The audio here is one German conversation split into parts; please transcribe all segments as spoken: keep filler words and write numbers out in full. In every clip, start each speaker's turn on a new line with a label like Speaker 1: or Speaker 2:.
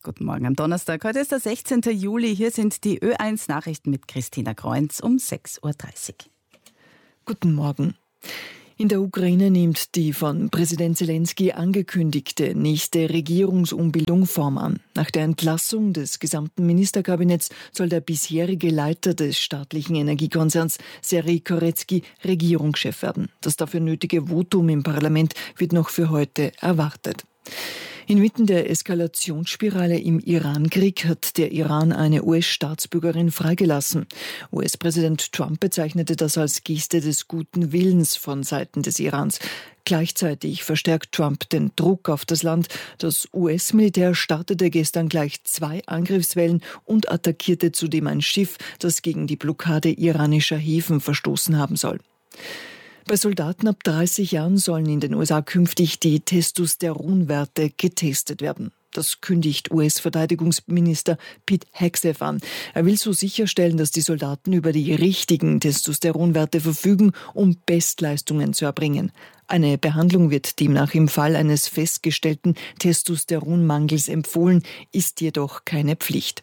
Speaker 1: Guten Morgen am Donnerstag. Heute ist der sechzehnten Juli. Hier sind die Ö eins Nachrichten mit Christina Kreunz um sechs Uhr dreißig.
Speaker 2: Guten Morgen. In der Ukraine nimmt die von Präsident Zelensky angekündigte nächste Regierungsumbildung Form an. Nach der Entlassung des gesamten Ministerkabinetts soll der bisherige Leiter des staatlichen Energiekonzerns, Serhij Koretski, Regierungschef werden. Das dafür nötige Votum im Parlament wird noch für heute erwartet. Inmitten der Eskalationsspirale im Iran-Krieg hat der Iran eine U S-Staatsbürgerin freigelassen. U S-Präsident Trump bezeichnete das als Geste des guten Willens von Seiten des Irans. Gleichzeitig verstärkt Trump den Druck auf das Land. Das U S-Militär startete gestern gleich zwei Angriffswellen und attackierte zudem ein Schiff, das gegen die Blockade iranischer Häfen verstoßen haben soll. Bei Soldaten ab dreißig Jahren sollen in den U S A künftig die Testosteronwerte getestet werden. Das kündigt U S-Verteidigungsminister Pete Hegseth an. Er will so sicherstellen, dass die Soldaten über die richtigen Testosteronwerte verfügen, um Bestleistungen zu erbringen. Eine Behandlung wird demnach im Fall eines festgestellten Testosteronmangels empfohlen, ist jedoch keine Pflicht.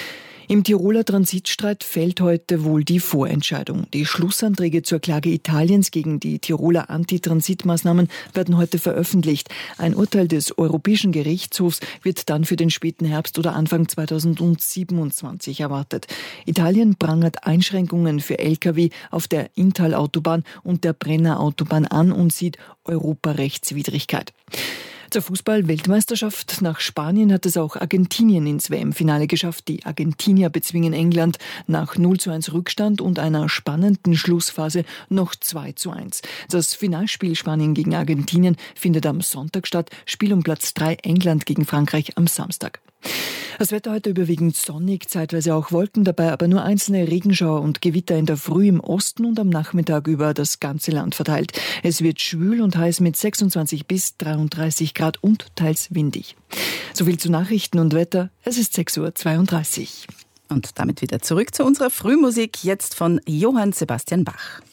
Speaker 2: Im Tiroler Transitstreit fällt heute wohl die Vorentscheidung. Die Schlussanträge zur Klage Italiens gegen die Tiroler Antitransitmaßnahmen werden heute veröffentlicht. Ein Urteil des Europäischen Gerichtshofs wird dann für den späten Herbst oder Anfang zweitausendsiebenundzwanzig erwartet. Italien prangert Einschränkungen für L K W auf der Inntal-Autobahn und der Brenner-Autobahn an und sieht Europarechtswidrigkeit. Zur Fußball-Weltmeisterschaft nach Spanien hat es auch Argentinien ins W M-Finale geschafft. Die Argentinier bezwingen England nach null zu eins Rückstand und einer spannenden Schlussphase noch zwei zu eins. Das Finalspiel Spanien gegen Argentinien findet am Sonntag statt. Spiel um Platz drei England gegen Frankreich am Samstag. Das Wetter heute überwiegend sonnig, zeitweise auch Wolken dabei, aber nur einzelne Regenschauer und Gewitter in der Früh im Osten und am Nachmittag über das ganze Land verteilt. Es wird schwül und heiß mit sechsundzwanzig bis dreiunddreißig Grad und teils windig. Soviel zu Nachrichten und Wetter. Es ist sechs Uhr zweiunddreißig.
Speaker 1: Und damit wieder zurück zu unserer Frühmusik, jetzt von Johann Sebastian Bach.